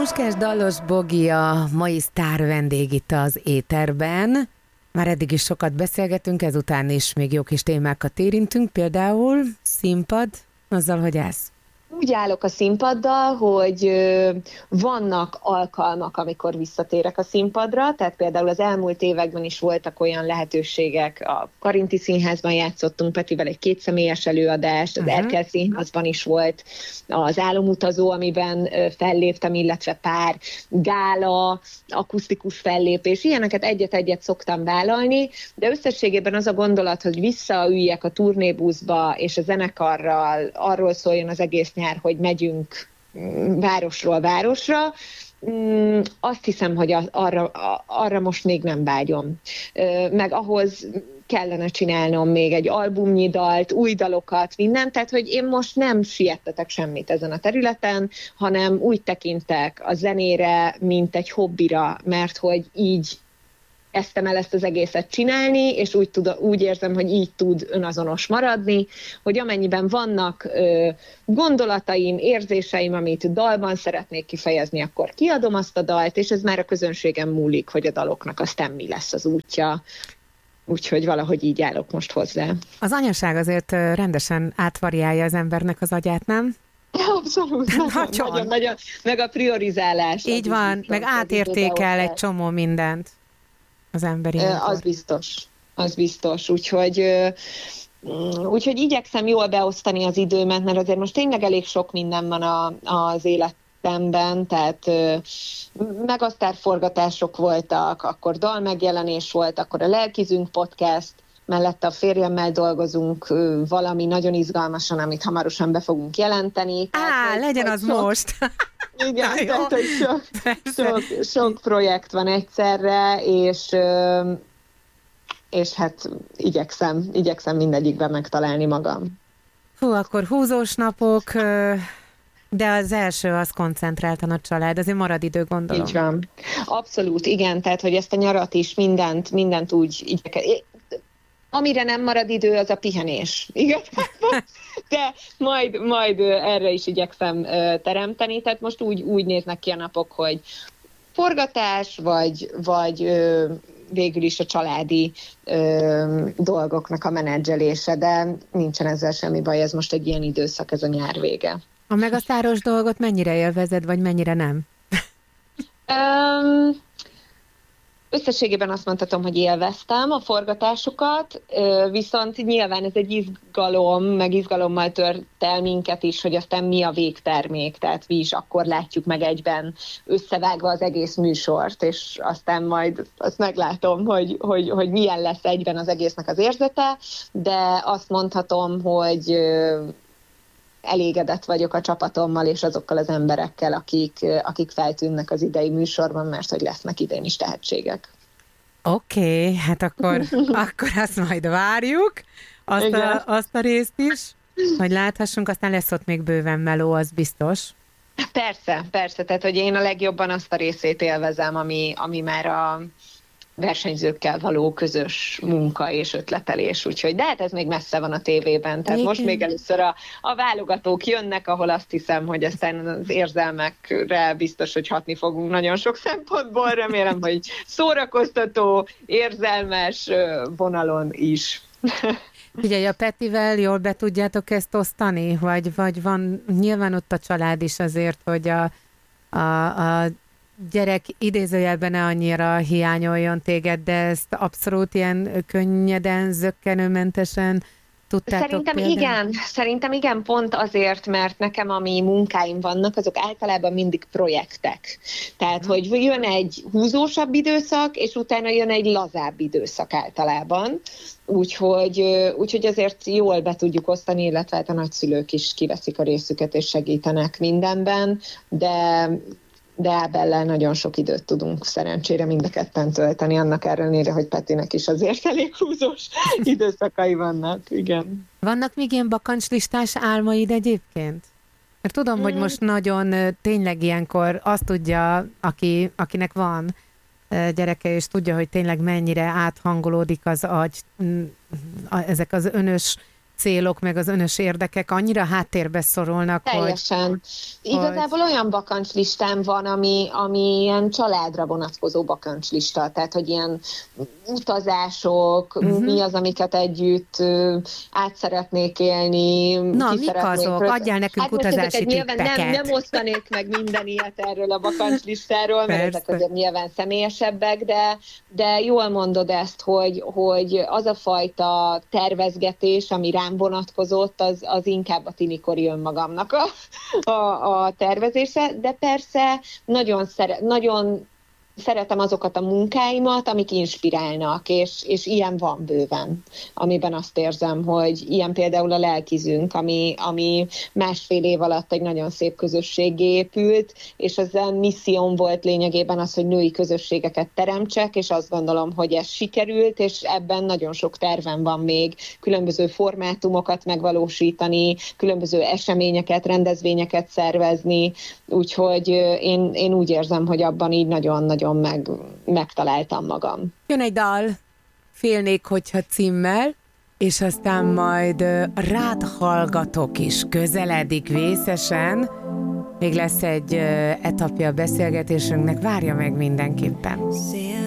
Puskás Dallos Bogi a mai sztár vendég itt az éterben. Már eddig is sokat beszélgetünk, ezután is még jó kis témákat érintünk, például színpad, azzal, hogy állsz. Úgy állok a színpaddal, hogy vannak alkalmak, amikor visszatérek a színpadra, tehát például az elmúlt években is voltak olyan lehetőségek, a Karinti Színházban játszottunk Petivel egy 2 személyes előadást, az Erkel Színházban is volt az Álomutazó, amiben felléptem, illetve pár gála, akusztikus fellépés, ilyeneket egyet-egyet szoktam vállalni, de összességében az a gondolat, hogy visszaüljek a turnébuszba, és a zenekarral arról szóljon az egész nyár, hogy megyünk városról városra, azt hiszem, hogy arra most még nem vágyom. Meg ahhoz kellene csinálnom még egy albumnyi dalt, új dalokat, mindent, tehát hogy én most nem siettetek semmit ezen a területen, hanem úgy tekintek a zenére, mint egy hobbira, mert hogy így kezdtem el ezt az egészet csinálni, és úgy érzem, hogy így tud önazonos maradni, hogy amennyiben vannak gondolataim, érzéseim, amit dalban szeretnék kifejezni, akkor kiadom azt a dalt, és ez már a közönségem múlik, hogy a daloknak aztán mi lesz az útja. Úgyhogy valahogy így állok most hozzá. Az anyaság azért rendesen átvariálja az embernek az agyát, nem? Abszolút, nagyon, meg a priorizálás. Így van, biztos, meg átértékel egy csomó mindent az emberi. Az biztos. Úgyhogy igyekszem jól beosztani az időmet, mert azért most tényleg elég sok minden van az életemben, tehát megasztárforgatások voltak, akkor dalmegjelenés volt, akkor a Lelkizünk podcast, mellette a férjemmel dolgozunk valami nagyon izgalmasan, amit hamarosan be fogunk jelenteni. Legyen az most! Igen, tehát, hogy sok projekt van egyszerre, és hát igyekszem mindegyikben megtalálni magam. Hú, akkor húzós napok, de az első az koncentráltan a család, azért marad idő, gondolom. Így van. Abszolút, igen, tehát, hogy ezt a nyarat is mindent úgy igyekszem. Amire nem marad idő, az a pihenés. Igazából. De majd erre is igyekszem teremteni. Tehát most úgy néznek ki a napok, hogy forgatás, vagy végül is a családi dolgoknak a menedzselése, de nincsen ezzel semmi baj, ez most egy ilyen időszak, ez a nyár vége. A megasztáros dolgot mennyire élvezed, vagy mennyire nem? Összességében azt mondhatom, hogy élveztem a forgatásukat, viszont nyilván ez egy izgalom, meg izgalommal tört el minket is, hogy aztán mi a végtermék, tehát mi is akkor látjuk meg egyben összevágva az egész műsort, és aztán majd azt meglátom, hogy milyen lesz egyben az egésznek az érzete, de azt mondhatom, hogy elégedett vagyok a csapatommal és azokkal az emberekkel, akik feltűnnek az idei műsorban, mert hogy lesznek idén is tehetségek. Oké, hát akkor azt majd várjuk, azt a részt is, hogy láthassunk, aztán lesz ott még bőven meló, az biztos. Persze, tehát hogy én a legjobban azt a részét élvezem, ami már a versenyzőkkel való közös munka és ötletelés, úgyhogy de hát ez még messze van a tévében, tehát most még először a válogatók jönnek, ahol azt hiszem, hogy aztán az érzelmekre biztos, hogy hatni fogunk nagyon sok szempontból, remélem, hogy szórakoztató, érzelmes vonalon is. Ugye a Petivel jól be tudjátok ezt osztani, vagy van nyilván ott a család is azért, hogy a gyerek idézőjelben ne annyira hiányoljon téged, de ezt abszolút ilyen könnyeden, zökkenőmentesen tudtátok Szerintem igen, pont azért, mert nekem ami munkáim vannak, azok általában mindig projektek. Tehát, hogy jön egy húzósabb időszak, és utána jön egy lazább időszak általában. Úgyhogy azért jól be tudjuk osztani, illetve hát a nagyszülők is kiveszik a részüket, és segítenek mindenben, de Ábellel nagyon sok időt tudunk szerencsére mind a ketten tölteni, annak ellenére, hogy Petinek is azért elég húzós időszakai vannak, igen. Vannak még ilyen bakancslistás álmaid egyébként? Mert tudom, hogy most nagyon tényleg ilyenkor azt tudja, akinek van gyereke, és tudja, hogy tényleg mennyire áthangolódik az agy, ezek az önös célok, meg az önös érdekek annyira háttérbe szorulnak, teljesen. Igazából olyan bakancslistám van, ami ilyen családra vonatkozó bakancslista, tehát hogy ilyen utazások, mi az, amiket együtt át szeretnék élni. Na, mik azok? Adjál nekünk utazási tippeket. Nem osztanék meg minden ilyet erről a bakancslistáról, mert ezek azért nyilván személyesebbek, de jól mondod ezt, hogy az a fajta tervezgetés, ami rám vonatkozott, az inkább a tinikori önmagamnak a tervezése, de persze nagyon szeretem azokat a munkáimat, amik inspirálnak, és ilyen van bőven, amiben azt érzem, hogy ilyen például a Lelkizünk, ami 1,5 év alatt egy nagyon szép közösségé épült, és az a misszióm volt lényegében az, hogy női közösségeket teremtsek, és azt gondolom, hogy ez sikerült, és ebben nagyon sok tervem van még, különböző formátumokat megvalósítani, különböző eseményeket, rendezvényeket szervezni, úgyhogy én úgy érzem, hogy abban így nagyon-nagyon megtaláltam magam. Jön egy dal, Félnék, hogyha címmel, és aztán majd rád hallgatok is, közeledik vészesen. Még lesz egy etapja a beszélgetésünknek, várja meg mindenképpen.